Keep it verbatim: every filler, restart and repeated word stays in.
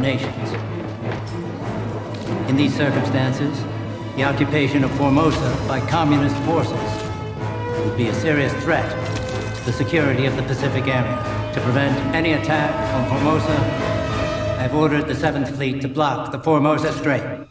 nations. In these circumstances, the occupation of Formosa by communist forces would be a serious threat to the security of the Pacific area. To prevent any attack on Formosa, I've ordered the Seventh Fleet to block the Formosa Strait.